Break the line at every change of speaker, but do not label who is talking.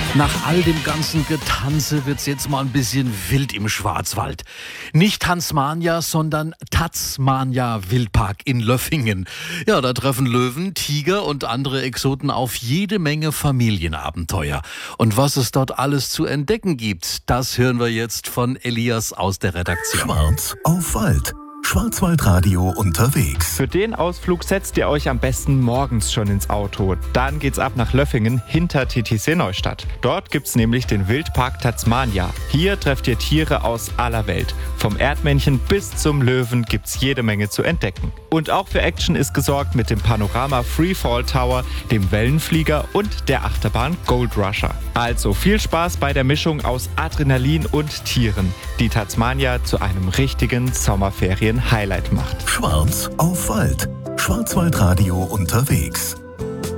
Nach all dem ganzen Getanze wird's jetzt mal ein bisschen wild im Schwarzwald. Nicht Tansmania, sondern Tasmania Wildpark in Löffingen. Ja, da treffen Löwen, Tiger und andere Exoten auf jede Menge Familienabenteuer. Und was es dort alles zu entdecken gibt, das hören wir jetzt von Elias aus der Redaktion.
Schwarz auf Wald. Schwarzwaldradio unterwegs.
Für den Ausflug setzt ihr euch am besten morgens schon ins Auto. Dann geht's ab nach Löffingen hinter TTC Neustadt. Dort gibt's nämlich den Wildpark Tasmania. Hier trefft ihr Tiere aus aller Welt. Vom Erdmännchen bis zum Löwen gibt's jede Menge zu entdecken. Und auch für Action ist gesorgt mit dem Panorama Freefall Tower, dem Wellenflieger und der Achterbahn Gold Rusher. Also viel Spaß bei der Mischung aus Adrenalin und Tieren, die Tasmania zu einem richtigen Sommerferien-Highlight macht.
Schwarz auf Wald. Schwarzwaldradio unterwegs.